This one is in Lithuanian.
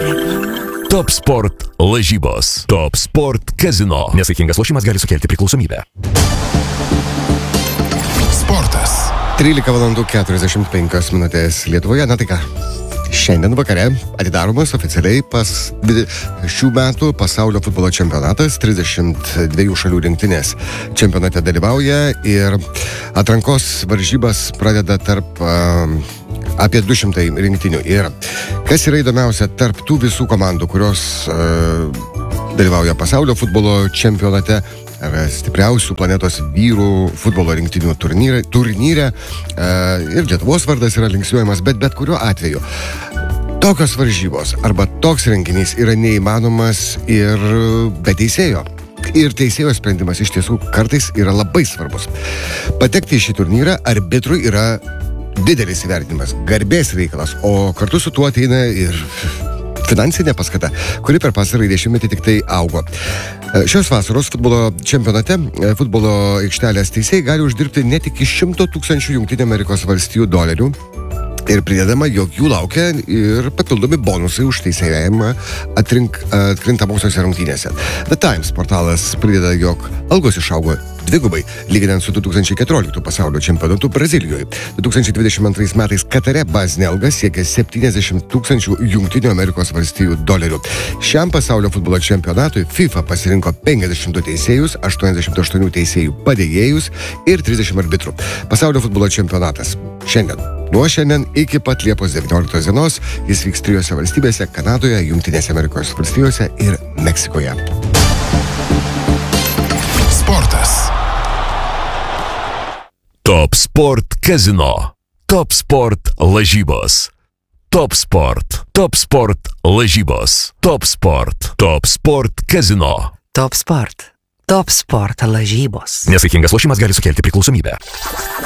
Top Sport lažybos. Top Sport Casino. Nesaikingas lošimas gali sukelti priklausomybę. Sportas. 13:45 Lietuvoje. Na tai ką? Šiandien vakare atidaromas oficialiai šių metų pasaulio futbolo čempionatas. 32 šalių rinktinės čempionate dalyvauja ir atrankos varžybas pradeda tarp apie 200 rinktinių. Ir kas yra įdomiausia, tarp tų visų komandų, kurios dalyvauja pasaulio futbolo čempionate, ar stipriausių planetos vyrų futbolo rinktinių turnyre, ir Lietuvos vardas yra linksniuojamas, bet kuriuo atveju tokios varžybos arba toks renginys yra neįmanomas ir be teisėjo. Ir teisėjo sprendimas iš tiesų kartais yra labai svarbus. Patekti į šį turnyrą arbitrui yra didelis įvertinimas, garbės reikalas, o kartu su tuo ateina ir finansinė paskata, kuri per pastarąjį dešimtmetį tik tai augo. Šios vasaros futbolo čempionate futbolo aikštelės teisėjai gali uždirbti net iki $100,000 Jungtinių Amerikos valstijų dolerių. Ir pridedama, jog jų laukia ir papildomi bonusai už teisėjavimą atkrintamosiose rungtynėse. The Times portalas prideda, jog algos išaugo dvigubai, lyginant su 2014 pasaulio čempionatu Brazilijoje. 2022 metais Katare bazinė alga siekia $70,000 Jungtinių Amerikos valstijų dolerių. Šiam pasaulio futbolo čempionatui FIFA pasirinko 52 teisėjus, 88 teisėjų padėjėjus ir 30 arbitrų. Pasaulio futbolo čempionatas nuo šiandien iki pat Liepos 19 dienos jis vyks 3 valstybėse: Kanadoje, Jungtinėse Amerikos valstijose ir Meksikoje. Sportas. Top Sport Casino. Top Sport lažybos. Top Sport. Top Sport lažybos. Top Sport. Top Sport Casino. Top Sport. Top Sport lažybos. Nesaikingas lošimas gali sukelti priklausomybę.